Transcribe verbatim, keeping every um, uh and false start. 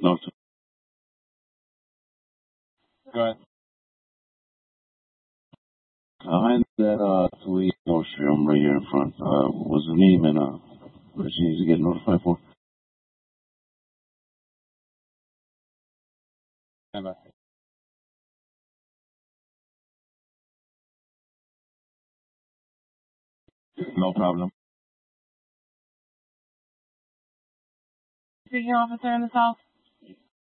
No, sir. Go ahead. Behind that uh Toledo grocery, I'm right here in front. Uh, what's the name and uh, what she needs to get notified for? Bye. No problem. Speaking officer in the South.